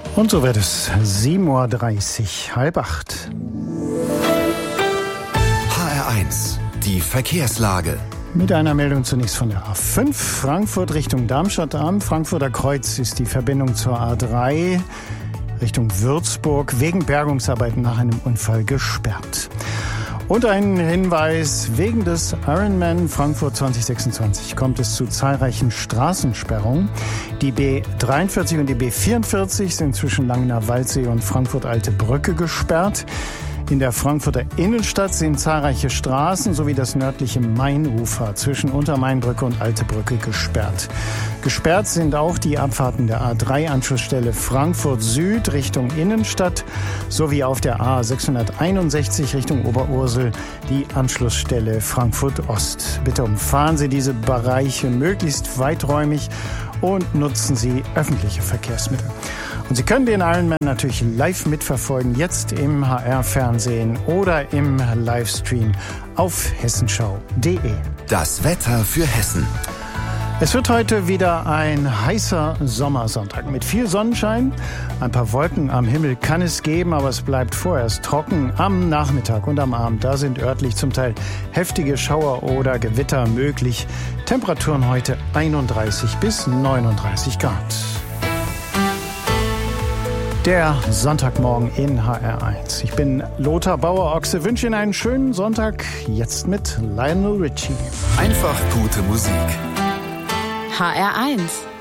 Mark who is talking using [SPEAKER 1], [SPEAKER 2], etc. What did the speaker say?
[SPEAKER 1] Und so wird es 7.30 Uhr, halb acht.
[SPEAKER 2] HR1, die Verkehrslage.
[SPEAKER 1] Mit einer Meldung zunächst von der A5, Frankfurt Richtung Darmstadt am Frankfurter Kreuz ist die Verbindung zur A3 Richtung Würzburg wegen Bergungsarbeiten nach einem Unfall gesperrt. Und ein Hinweis, wegen des Ironman Frankfurt 2026 kommt es zu zahlreichen Straßensperrungen. Die B43 und die B44 sind zwischen Langener Waldsee und Frankfurt-Alte Brücke gesperrt. In der Frankfurter Innenstadt sind zahlreiche Straßen sowie das nördliche Mainufer zwischen Untermainbrücke und Alte Brücke gesperrt. Gesperrt sind auch die Abfahrten der A3-Anschlussstelle Frankfurt Süd Richtung Innenstadt sowie auf der A661 Richtung Oberursel die Anschlussstelle Frankfurt Ost. Bitte umfahren Sie diese Bereiche möglichst weiträumig und nutzen Sie öffentliche Verkehrsmittel. Und Sie können den Ironman natürlich live mitverfolgen, jetzt im HR-Fernsehen oder im Livestream auf hessenschau.de.
[SPEAKER 2] Das Wetter für Hessen.
[SPEAKER 1] Es wird heute wieder ein heißer Sommersonntag mit viel Sonnenschein. Ein paar Wolken am Himmel kann es geben, aber es bleibt vorerst trocken am Nachmittag und am Abend. Da sind örtlich zum Teil heftige Schauer oder Gewitter möglich. Temperaturen heute 31 bis 39 Grad. Der Sonntagmorgen in HR1. Ich bin Lothar Bauer-Ochse, wünsche Ihnen einen schönen Sonntag. Jetzt mit Lionel Richie.
[SPEAKER 2] Einfach gute Musik.
[SPEAKER 3] HR1